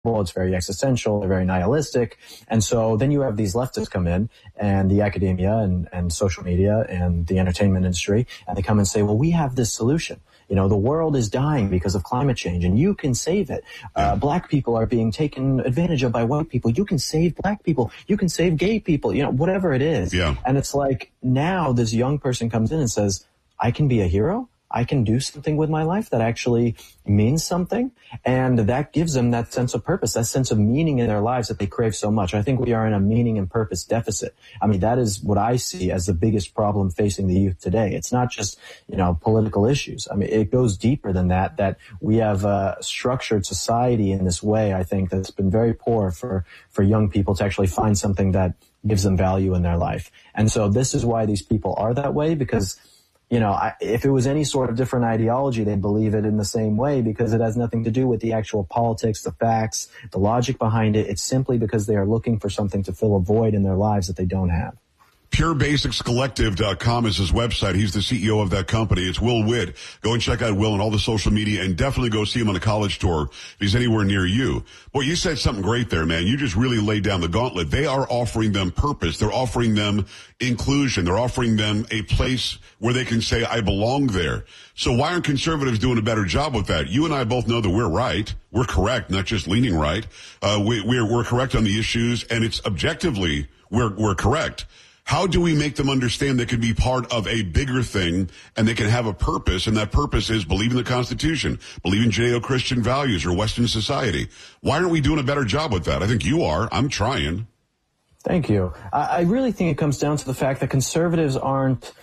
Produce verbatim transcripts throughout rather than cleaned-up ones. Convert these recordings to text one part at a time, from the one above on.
it's very existential, they're very nihilistic. And so then you have these leftists come in, and the academia and, and social media and the entertainment industry, and they come and say, well, we have this solution. You know, the world is dying because of climate change, and you can save it. Uh, black people are being taken advantage of by white people. You can save black people. You can save gay people, you know, whatever it is. Yeah. And it's like now this young person comes in and says, I can be a hero. I can do something with my life that actually means something. And that gives them that sense of purpose, that sense of meaning in their lives that they crave so much. I think we are in a meaning and purpose deficit. I mean, that is what I see as the biggest problem facing the youth today. It's not just, you know, political issues. I mean, it goes deeper than that, that we have a structured society in this way, I think, that's been very poor for, for young people to actually find something that gives them value in their life. And so this is why these people are that way, because you know, I, if it was any sort of different ideology, they'd believe it in the same way, because it has nothing to do with the actual politics, the facts, the logic behind it. It's simply because they are looking for something to fill a void in their lives that they don't have. Pure Basics Collective dot com is his website. He's the C E O of that company. It's Will Witt. Go and check out Will on all the social media, and definitely go see him on a college tour if he's anywhere near you. Boy, you said something great there, man. You just really laid down the gauntlet. They are offering them purpose. They're offering them inclusion. They're offering them a place where they can say, I belong there. So why aren't conservatives doing a better job with that? You and I both know that we're right. We're correct, not just leaning right. Uh, we, we're, we're correct on the issues, and it's objectively we're, we're correct. How do we make them understand they can be part of a bigger thing and they can have a purpose, and that purpose is believe in the Constitution, believe in Judeo-Christian values or Western society? Why aren't we doing a better job with that? I think you are. I'm trying. Thank you. I really think it comes down to the fact that conservatives aren't,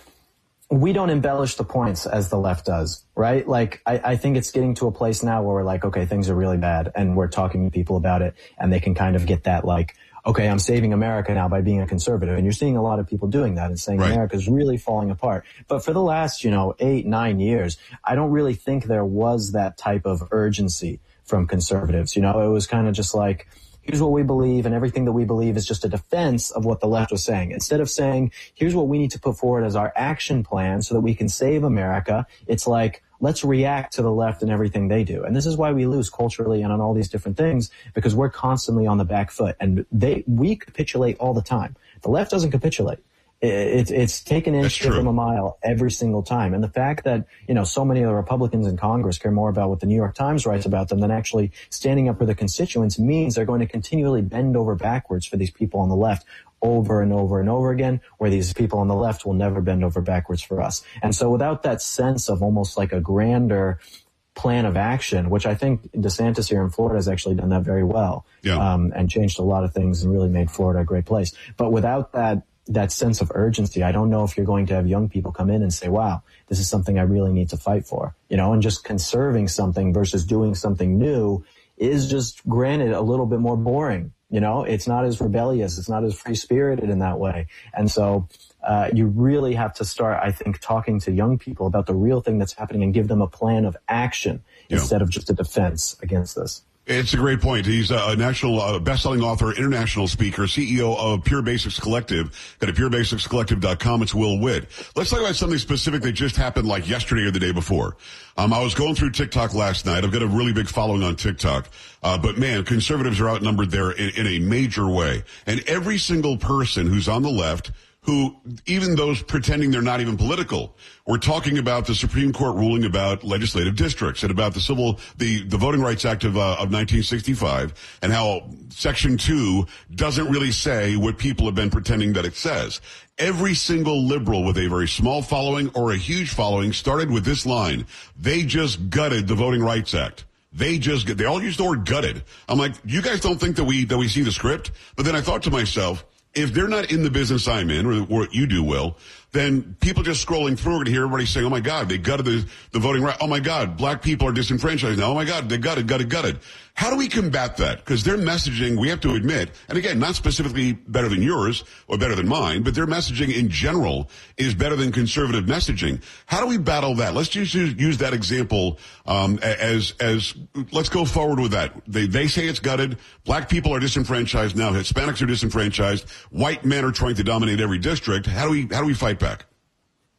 we don't embellish the points as the left does, right? Like, I, I think it's getting to a place now where we're like, okay, things are really bad, and we're talking to people about it, and they can kind of get that, like, okay, I'm saving America now by being a conservative. And you're seeing a lot of people doing that and saying right. America's really falling apart. But for the last, you know, eight, nine years, I don't really think there was that type of urgency from conservatives. You know, it was kind of just like, here's what we believe, and everything that we believe is just a defense of what the left was saying. Instead of saying, here's what we need to put forward as our action plan so that we can save America, it's like, let's react to the left and everything they do. And this is why we lose culturally and on all these different things, because we're constantly on the back foot. And they we capitulate all the time. The left doesn't capitulate. It's it's take an inch, give them a mile every single time. And the fact that, you know, so many of the Republicans in Congress care more about what the New York Times writes about them than actually standing up for their constituents means they're going to continually bend over backwards for these people on the left over and over and over again, where these people on the left will never bend over backwards for us. And so without that sense of almost like a grander plan of action, which I think DeSantis here in Florida has actually done that very well, yeah. um, and changed a lot of things and really made Florida a great place. But without that that sense of urgency, I don't know if you're going to have young people come in and say, wow, this is something I really need to fight for, you know, and just conserving something versus doing something new is just, granted, a little bit more boring. You know, it's not as rebellious. It's not as free-spirited in that way. And so uh, you really have to start, I think, talking to young people about the real thing that's happening and give them a plan of action yeah. instead of just a defense against this. It's a great point. He's a national uh, best-selling author, international speaker, C E O of Pure Basics Collective. Go to Pure Basics Collective dot com. It's Will Witt. Let's talk about something specific that just happened like yesterday or the day before. Um, I was going through TikTok last night. I've got a really big following on TikTok. Uh, but man, conservatives are outnumbered there in, in a major way. And every single person who's on the left, who, even those pretending they're not even political, we're talking about the Supreme Court ruling about legislative districts and about the civil, the, the Voting Rights Act of, uh, of nineteen sixty-five, and how Section two doesn't really say what people have been pretending that it says. Every single liberal with a very small following or a huge following started with this line: they just gutted the Voting Rights Act. They just, they all use the word gutted. I'm like, you guys don't think that we, that we see the script? But then I thought to myself, if they're not in the business I'm in, or what you do, Will, then people just scrolling through are going to hear everybody saying, oh my God, they gutted the, the voting right. Oh my God, black people are disenfranchised now. Oh my God, they gutted, gutted, gutted. How do we combat that? Because their messaging, we have to admit, and again, not specifically better than yours or better than mine, but their messaging in general is better than conservative messaging. How do we battle that? Let's just use, use that example um, as, as, let's go forward with that. They, they say it's gutted. Black people are disenfranchised now. Hispanics are disenfranchised. White men are trying to dominate every district. How do we, how do we fight back?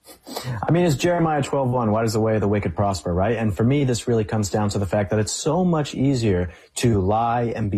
I mean, it's Jeremiah twelve one. Why does the way of the wicked prosper, right? And for me, this really comes down to the fact that it's so much easier to lie and be